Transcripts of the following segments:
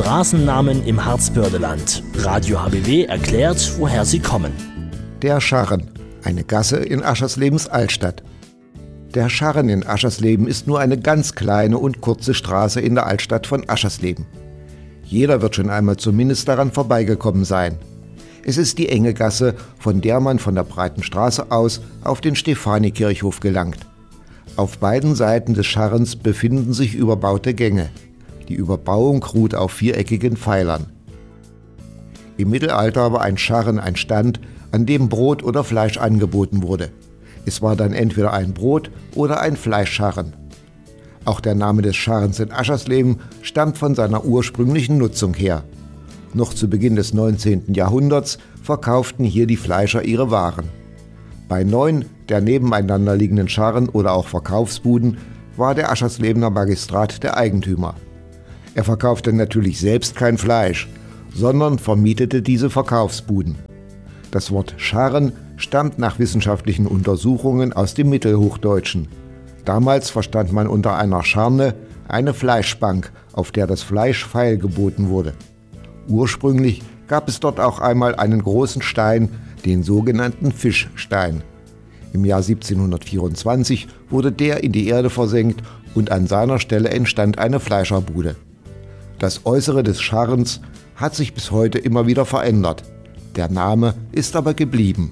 Straßennamen im Harzbördeland. Radio HBW erklärt, woher sie kommen. Der Scharren, eine Gasse in Ascherslebens Altstadt. Der Scharren in Aschersleben ist nur eine ganz kleine und kurze Straße in der Altstadt von Aschersleben. Jeder wird schon einmal zumindest daran vorbeigekommen sein. Es ist die enge Gasse, von der man von der breiten Straße aus auf den Stephanikirchhof gelangt. Auf beiden Seiten des Scharrens befinden sich überbaute Gänge. Die Überbauung ruht auf viereckigen Pfeilern. Im Mittelalter war ein Scharren ein Stand, an dem Brot oder Fleisch angeboten wurde. Es war dann entweder ein Brot- oder ein Fleischscharren. Auch der Name des Scharrens in Aschersleben stammt von seiner ursprünglichen Nutzung her. Noch zu Beginn des 19. Jahrhunderts verkauften hier die Fleischer ihre Waren. Bei 9 der nebeneinander liegenden Scharren oder auch Verkaufsbuden war der Ascherslebener Magistrat der Eigentümer. Er verkaufte natürlich selbst kein Fleisch, sondern vermietete diese Verkaufsbuden. Das Wort Scharren stammt nach wissenschaftlichen Untersuchungen aus dem Mittelhochdeutschen. Damals verstand man unter einer Scharne eine Fleischbank, auf der das Fleisch feil geboten wurde. Ursprünglich gab es dort auch einmal einen großen Stein, den sogenannten Fischstein. Im Jahr 1724 wurde der in die Erde versenkt und an seiner Stelle entstand eine Fleischerbude. Das Äußere des Scharrens hat sich bis heute immer wieder verändert. Der Name ist aber geblieben.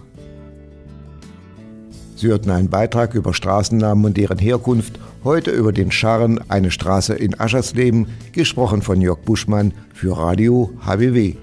Sie hörten einen Beitrag über Straßennamen und deren Herkunft, heute über den Scharren, eine Straße in Aschersleben, gesprochen von Jörg Buschmann für Radio HBW.